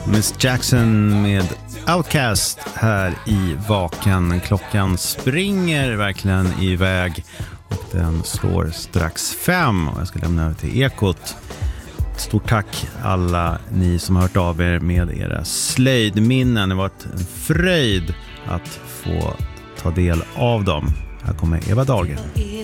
Miss Jackson med Outcast här i Vaken. Klockan springer verkligen iväg och den slår strax 5 och jag ska lämna över till Ekot. Stort tack alla ni som har hört av er med era slöjdminnen. Det var en fröjd att få ta del av dem. Här kommer Eva Dahlgren.